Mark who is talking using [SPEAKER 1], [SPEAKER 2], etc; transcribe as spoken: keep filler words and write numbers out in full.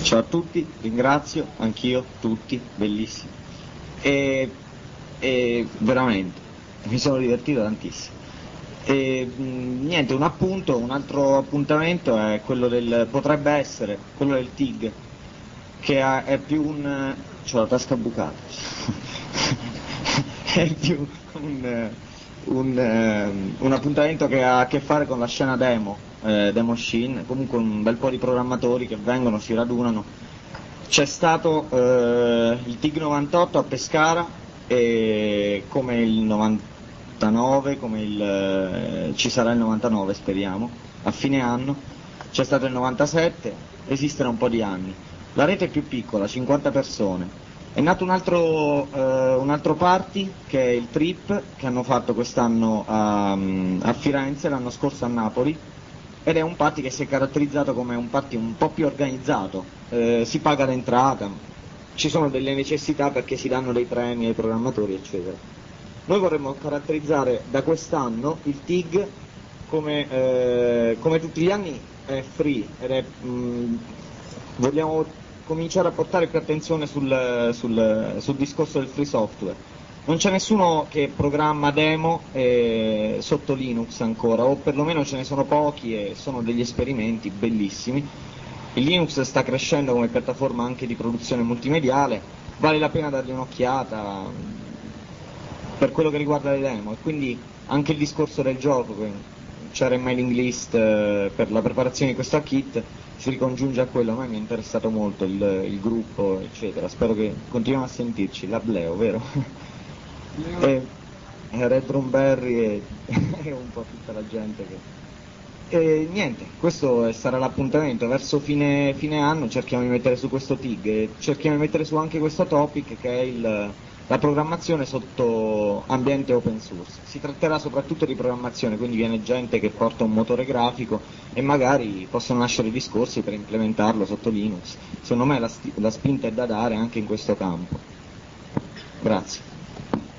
[SPEAKER 1] Ciao a tutti, ringrazio anch'io tutti, bellissimi. E, e veramente mi sono divertito tantissimo. E, mh, niente, un appunto, un altro appuntamento è quello del, potrebbe essere quello del T I G, che ha- è più un, c'ho la tasca bucata, è più un, un, ehm, un appuntamento che ha a che fare con la scena demo, eh, demo scene, comunque un bel po' di programmatori che vengono, si radunano. C'è stato eh, il T I G novantotto a Pescara, e come il novantanove, come il, eh, ci sarà il novantanove speriamo, a fine anno, c'è stato il novantasette, esiste da un po' di anni. La rete è più piccola, cinquanta persone. È nato un altro, eh, un altro party, che è il Trip, che hanno fatto quest'anno a, a Firenze, l'anno scorso a Napoli, ed è un party che si è caratterizzato come un party un po' più organizzato, eh, si paga l'entrata, ci sono delle necessità perché si danno dei premi ai programmatori, eccetera. Noi vorremmo caratterizzare da quest'anno il T I G come, eh, come tutti gli anni è free, ed è, mh, vogliamo cominciare a portare più attenzione sul, sul, sul discorso del free software. Non c'è nessuno che programma demo eh, sotto Linux ancora, o perlomeno ce ne sono pochi e sono degli esperimenti bellissimi. Il Linux sta crescendo come piattaforma anche di produzione multimediale, vale la pena dargli un'occhiata per quello che riguarda le demo, e quindi anche il discorso del gioco, che c'era in mailing list eh, per la preparazione di questo kit, si ricongiunge a quello. A me mi è interessato molto il, il gruppo, eccetera, spero che continuino a sentirci, la Bleo, vero? e, e Red Rumberry e, e un po' tutta la gente che... E niente, questo sarà l'appuntamento, verso fine, fine anno cerchiamo di mettere su questo T I G e cerchiamo di mettere su anche questo topic, che è il, la programmazione sotto ambiente open source. Si tratterà soprattutto di programmazione, quindi viene gente che porta un motore grafico e magari possono nascere discorsi per implementarlo sotto Linux. Secondo me la, la spinta è da dare anche in questo campo. Grazie.